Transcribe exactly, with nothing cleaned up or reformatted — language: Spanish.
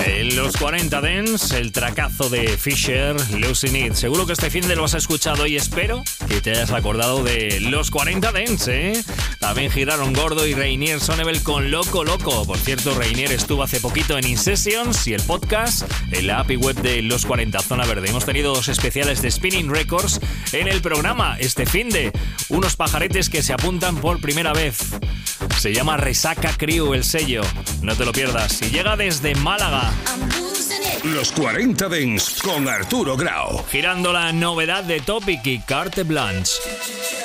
En los cuarenta Dance, el tracazo de Fisher, Losing It. Seguro que este fin de lo has escuchado y espero que te hayas acordado de los cuarenta Dance, ¿eh? También giraron Gordo y Reinier Sonnebel con Loco Loco. Por cierto, Reinier estuvo hace poquito en In Sessions y el podcast en la app y web de Los cuarenta Zona Verde. Hemos tenido dos especiales de Spinning Records en el programa este fin de unos pajaretes que se apuntan por primera vez. Se llama Resaca Crew el sello. No te lo pierdas. Y llega desde Málaga. Los cuarenta Dance con Arturo Grau. Girando la novedad de Topic y Carte Blanche.